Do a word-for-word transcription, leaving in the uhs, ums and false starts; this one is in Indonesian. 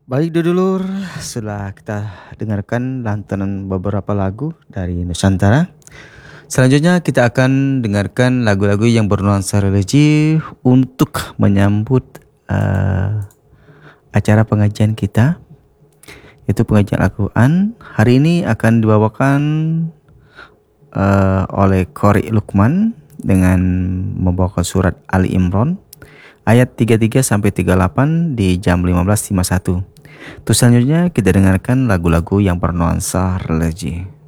Baik dulur, setelah kita dengarkan lantunan beberapa lagu dari Nusantara, selanjutnya kita akan dengarkan lagu-lagu yang bernuansa religi untuk menyambut uh, acara pengajian kita, yaitu pengajian Al-Quran. Hari ini akan dibawakan uh, oleh Qori Lukman dengan membawakan surat Ali Imran ayat tiga puluh tiga sampai tiga puluh delapan di jam lima belas lima puluh satu. Terus selanjutnya kita dengarkan lagu-lagu yang bernuansa religi.